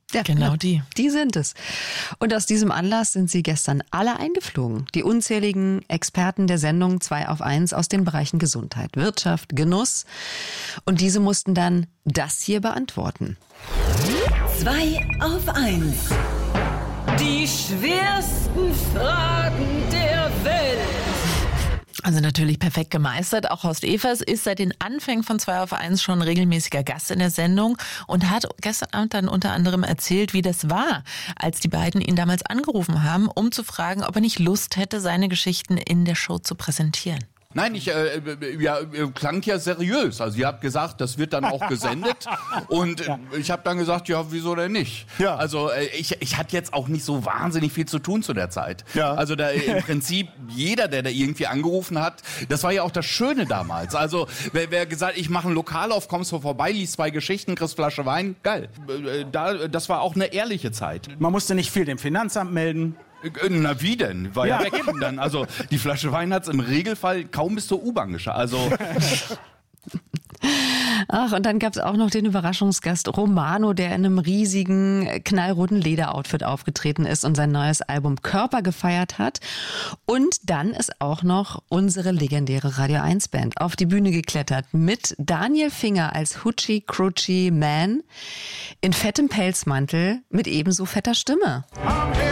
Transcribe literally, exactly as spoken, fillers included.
Ja, Genau die. Die sind es. Und aus diesem Anlass sind sie gestern alle eingeflogen. Die unzähligen Experten der Sendung zwei auf eins aus den Bereichen Gesundheit, Wirtschaft, Genuss. Und diese mussten dann das hier beantworten. zwei auf eins. Die schwersten Fragen der Welt. Also natürlich perfekt gemeistert. Auch Horst Evers ist seit den Anfängen von zwei auf eins schon regelmäßiger Gast in der Sendung und hat gestern Abend dann unter anderem erzählt, wie das war, als die beiden ihn damals angerufen haben, um zu fragen, ob er nicht Lust hätte, seine Geschichten in der Show zu präsentieren. Nein, ich äh, ja, klang ja seriös. Also ihr habt gesagt, das wird dann auch gesendet. Und äh, ich habe dann gesagt, ja, wieso denn nicht? Ja. Also äh, ich, ich hatte jetzt auch nicht so wahnsinnig viel zu tun zu der Zeit. Ja. Also da im Prinzip jeder, der da irgendwie angerufen hat, das war ja auch das Schöne damals. Also wer, wer gesagt, ich mache ein Lokal auf, kommst du vorbei, liest zwei Geschichten, kriegst Flasche Wein, geil. Äh, da, das war auch eine ehrliche Zeit. Man musste nicht viel dem Finanzamt melden. Na wie denn? War ja, Ja. weg dann. Also die Flasche Wein hat's im Regelfall kaum bis zur U-Bahn geschafft. Also Ach, und dann gab es auch noch den Überraschungsgast Romano, der in einem riesigen, knallroten Lederoutfit aufgetreten ist und sein neues Album Körper gefeiert hat. Und dann ist auch noch unsere legendäre Radio eins Band auf die Bühne geklettert mit Daniel Finger als Hoochie Cruchy Man in fettem Pelzmantel mit ebenso fetter Stimme.